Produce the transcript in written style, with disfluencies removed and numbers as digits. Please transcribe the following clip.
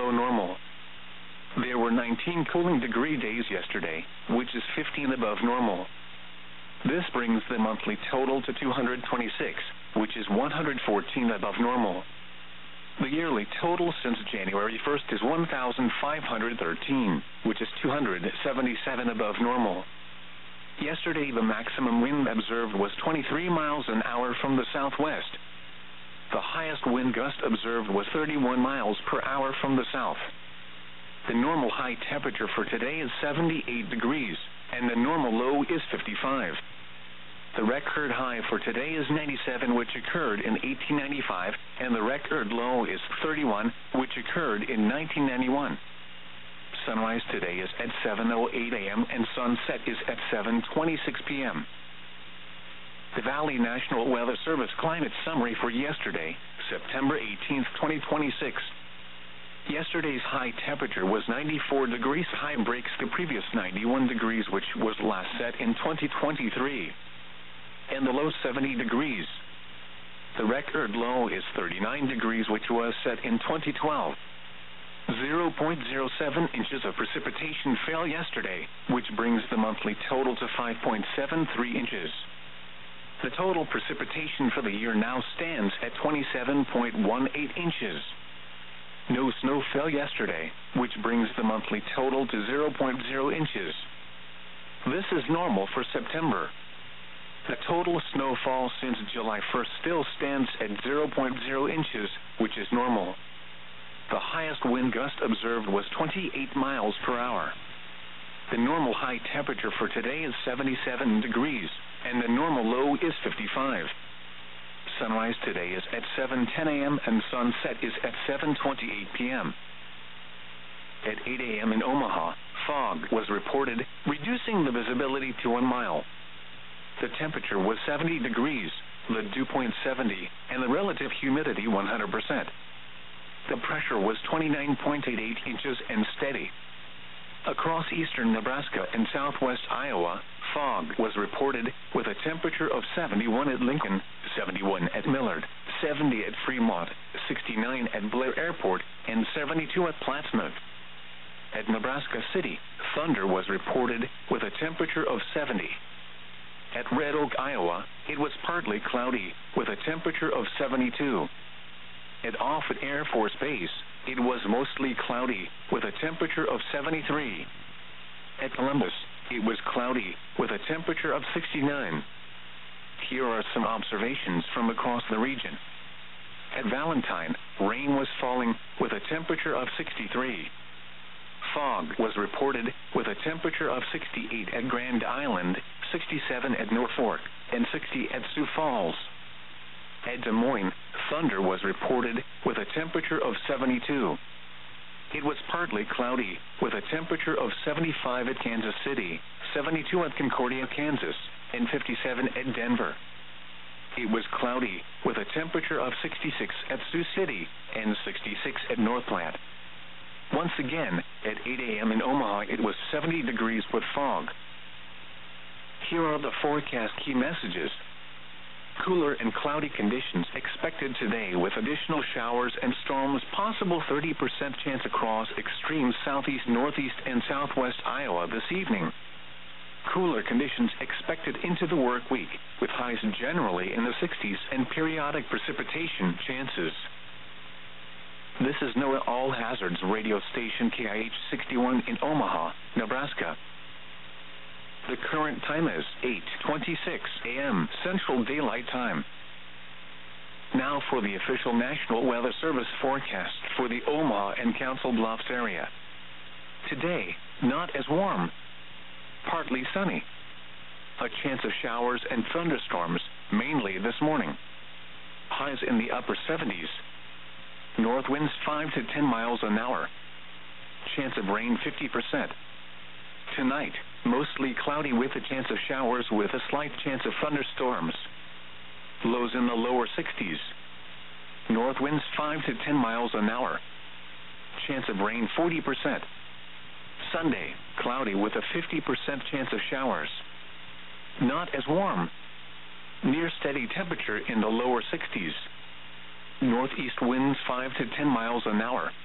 below normal. There were 19 cooling degree days yesterday, which is 15 above normal. This brings the monthly total to 226, which is 114 above normal. The yearly total since January 1st is 1,513, which is 277 above normal. Yesterday, the maximum wind observed was 23 miles an hour from the southwest. The highest wind gust observed was 31 miles per hour from the south. The normal high temperature for today is 78 degrees, and the normal low is 55. The record high for today is 97, which occurred in 1895, and the record low is 31, which occurred in 1991. Sunrise today is at 7:08 a.m. and sunset is at 7:26 p.m. The Valley National Weather Service climate summary for yesterday, September 18, 2026. Yesterday's high temperature was 94 degrees. High breaks the previous 91 degrees, which was last set in 2023. And the low 70 degrees. The record low is 39 degrees, which was set in 2012. 0.07 inches of precipitation fell yesterday, which brings the monthly total to 5.73 inches. The total precipitation for the year now stands at 27.18 inches. No snow fell yesterday, which brings the monthly total to 0.0 inches. This is normal for September. The total snowfall since July 1st still stands at 0.0 inches, which is normal. The highest wind gust observed was 28 miles per hour. The normal high temperature for today is 77 degrees, and the normal low is 55. Sunrise today is at 7:10 a.m. and sunset is at 7:28 p.m. At 8 a.m. in Omaha, fog was reported, reducing the visibility to 1 mile. The temperature was 70 degrees, the dew point 70, and the relative humidity 100%. The pressure was 29.88 inches and steady. Across eastern Nebraska and southwest Iowa, fog was reported with a temperature of 71 at Lincoln, 71 at Millard, 70 at Fremont, 69 at Blair Airport, and 72 at Plattsmouth. At Nebraska City, thunder was reported with a temperature of 70. At Red Oak, Iowa, it was partly cloudy with a temperature of 72. At Offutt Air Force Base, it was mostly cloudy with a temperature of 73. At Columbus, it was cloudy with a temperature of 69. Here are some observations from across the region. At Valentine, rain was falling with a temperature of 63. Fog was reported with a temperature of 68 at Grand Island, 67 at Norfolk, and 60 at Sioux Falls. At Des Moines, thunder was reported with a temperature of 72. It was partly cloudy with a temperature of 75 at Kansas City, 72 at Concordia, Kansas, and 57 at Denver. It was cloudy with a temperature of 66 at Sioux City and 66 at North Platte. Once again, at 8 a.m. in Omaha, it was 70 degrees with fog. Here are the forecast key messages. Cooler and cloudy conditions expected today with additional showers and storms, possible 30% chance across extreme southeast, northeast, and southwest Iowa this evening. Cooler conditions expected into the work week, with highs generally in the 60s and periodic precipitation chances. This is NOAA All Hazards radio station KIH 61 in Omaha, Nebraska. The current time is 8:26 a.m. Central Daylight Time. Now for the official National Weather Service forecast for the Omaha and Council Bluffs area. Today, not as warm. Partly sunny. A chance of showers and thunderstorms, mainly this morning. Highs in the upper 70s. North winds 5 to 10 miles an hour. Chance of rain 50%. Tonight, mostly cloudy with a chance of showers with a slight chance of thunderstorms. Lows in the lower 60s. North winds 5 to 10 miles an hour. Chance of rain 40%. Sunday, cloudy with a 50% chance of showers. Not as warm. Near steady temperature in the lower 60s. Northeast winds 5 to 10 miles an hour.